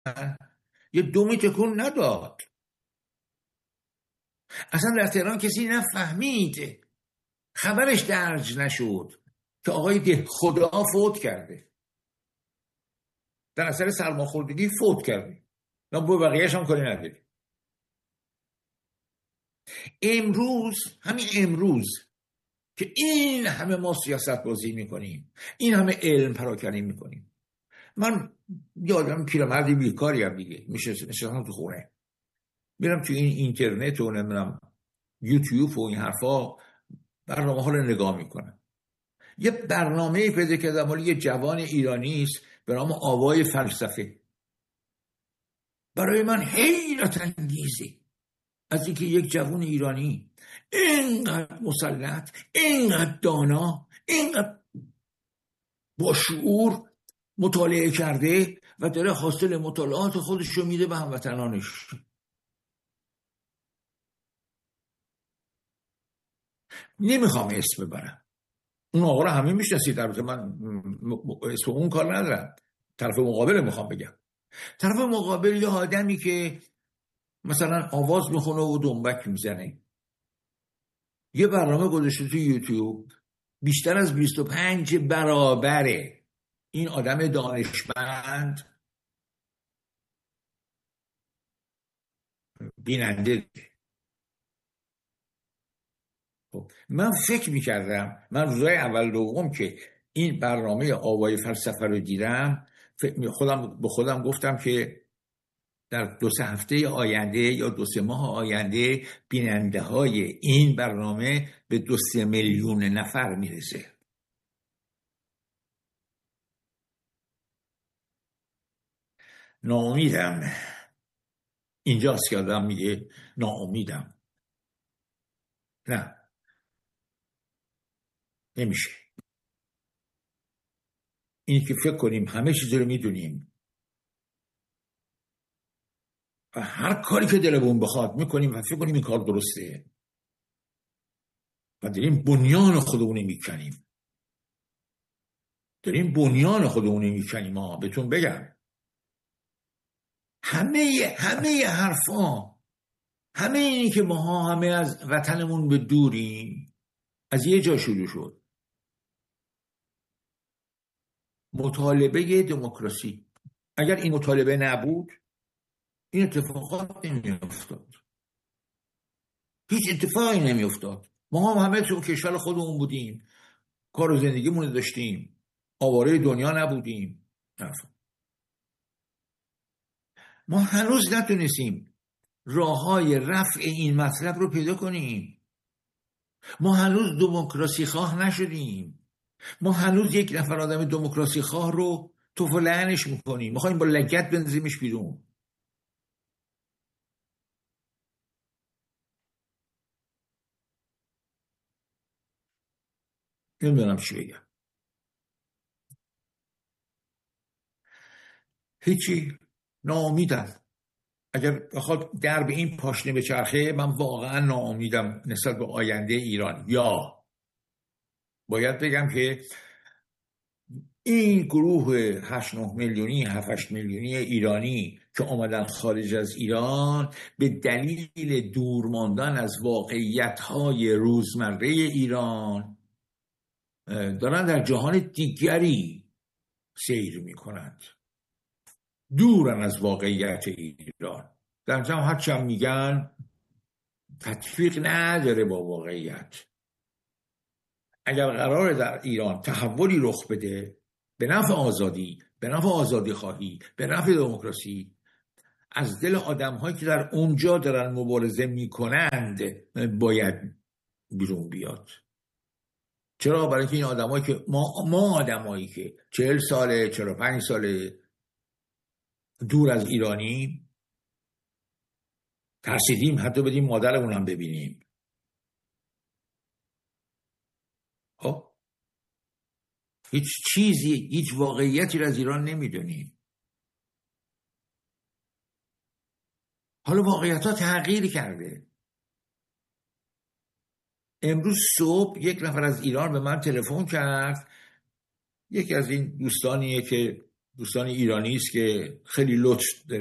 یه دومی تکون نداد. اصلا در تهران کسی نفهمید، خبرش درج نشد که آقای دهخدا فوت کرده، در اثر سرماخوردگی فوت کرده. ما با بقیه‌اش هم کاری نداریم. همین امروز که این همه ما سیاست بازی میکنیم، این همه علم پراکنی میکنیم، من یادم پیرمردی بیکاری هم دیگه میشستم تو خونه، میرم تو این اینترنت و نمیدونم یوتیوب و این حرفا برنامه ها رو نگاه میکنم. یه برنامه پیدا کردم مال یه جوان ایرانی است به نام آوای فلسفه. برای من حیرت انگیزه از اینکه یک جوان ایرانی اینقدر مسلط، اینقدر دانا، اینقدر با شعور مطالعه کرده و داره حاصل مطالعات خودش رو میده به هموطنانش. نمیخوام اسم ببرم، اون آقا رو همه میشناسید، البته من اسم اون کار ندارم، طرف مقابل میخوام بگم. طرف مقابل یه آدمی که مثلا آواز میخونه و دنبک میزنه، یه برنامه گذاشته تو یوتیوب بیشتر از 25 برابره این آدم دانشمند بیننده. من فکر میکردم، من روزای اول دوم که این برنامه آوای فلسفه رو دیدم، به خودم گفتم که در 2-3 هفته آینده یا 2-3 ماه آینده بیننده های این برنامه به 2-3 میلیون نفر میرسه. ناامیدم. اینجاست که آدم میگه ناامیدم. نه، نمیشه. این که فکر کنیم همه چیز رو میدونیم و هر کاری که دلمون بخواد میکنیم و فکر کنیم این کار درسته و داریم بنیان خودمون میکنیم. بهتون بگم همه حرفا، همه اینی که ماها همه از وطنمون به دوریم، از یه جا شروع شد. مطالبه دموکراسی. اگر این مطالبه نبود این اتفاقات نمیافتاد، هیچ اتفاقی نمیافتاد. ما هم همه تو کشور خودمون بودیم، کار و زندگیمون داشتیم، آواره دنیا نبودیم. ما هنوز نتونستیم راههای رفع این مطلب رو پیدا کنیم. ما هنوز دموکراسی خواه نشدیم. ما هنوز یک نفر آدم دموکراسی خواه رو توف و لعنش میکنیم، میخوایم با لگد بنزیمش بیرون. نمیدونم چی بگم. هیچی، ناامیدم. اگر بخواد در به این پاشنه بچرخه، من واقعا ناامیدم نسبت به آینده ایران. یا باید بگم که این گروه 8-9 میلیونی 7-8 میلیونی ایرانی که آمدن خارج از ایران به دلیل دور ماندن از واقعیت‌های روزمره ایران دارن در جهان دیگری سیر میکنند، دورن از واقعیت ایران. در جمع هرچی هم میگن تطبیق نداره با واقعیت. اگر قراره در ایران تحولی رخ بده به نفع آزادی، به نفع آزادی خواهی، به نفع دموکراسی، از دل آدم هایی که در اونجا دارن مبارزه میکنند باید بیرون بیاد. چرا؟ برای اینکه این آدمایی که ما آدمایی که 40 ساله 45 ساله دور از ایرانی ترسیدیم حتی بدیم مادرمون هم ببینیم. هیچ چیزی، هیچ واقعیتی رو از ایران نمیدونیم. حالا واقعیت ها تغییر کرده. امروز صبح یک نفر از ایران به من تلفن کرد، یکی از این دوستانیه که دوستان ایرانی است که خیلی لطف